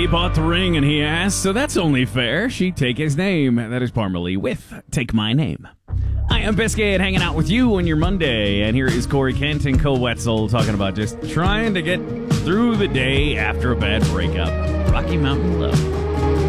He bought the ring and he asked, so that's only fair. She take his name. That is Parmalee with Take My Name. I am Biscuit, hanging out with you on your Monday, and here is Corey Kent and Cole Wetzel talking about just trying to get through the day after a bad breakup. Rocky Mountain Love.